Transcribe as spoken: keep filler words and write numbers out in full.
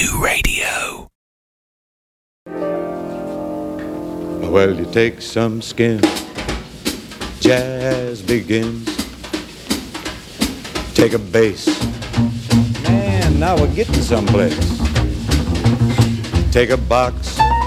Zoo Radio. Well, you take some skin, jazz begins. Take a bass, man, now we're getting someplace. Take a box,